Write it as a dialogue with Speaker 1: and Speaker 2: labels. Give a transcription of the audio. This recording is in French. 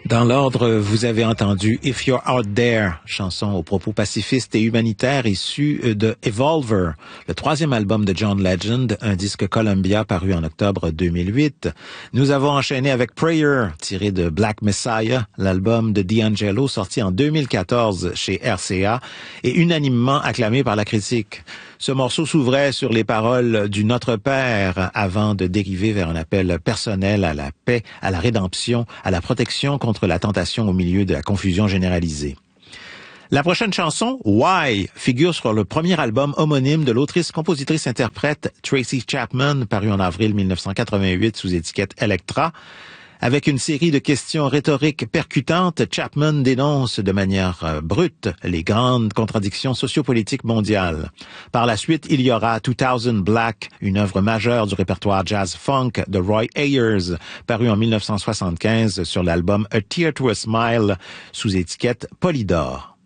Speaker 1: Dans l'ordre, vous avez entendu If You're Out There, chanson aux propos pacifistes et humanitaires issue de Evolver, le troisième album de John Legend, un disque Columbia paru en octobre 2008. Nous avons enchaîné avec Prayer, tiré de Black Messiah, l'album de D'Angelo sorti en 2014 chez RCA et unanimement acclamé par la critique. Ce morceau s'ouvrait sur les paroles du Notre Père avant de dériver vers un appel personnel à la paix, à la rédemption, à la protection contre la tentation au milieu de la confusion généralisée. La prochaine chanson, Why, figure sur le premier album homonyme de l'autrice-compositrice-interprète Tracy Chapman, paru en avril 1988 sous étiquette Elektra. Avec une série de questions rhétoriques percutantes, Chapman dénonce de manière brute les grandes contradictions sociopolitiques mondiales. Par la suite, il y aura 2000 Black, une œuvre majeure du répertoire jazz-funk de Roy Ayers, paru en 1975 sur l'album A Tear to a Smile, sous étiquette Polydor.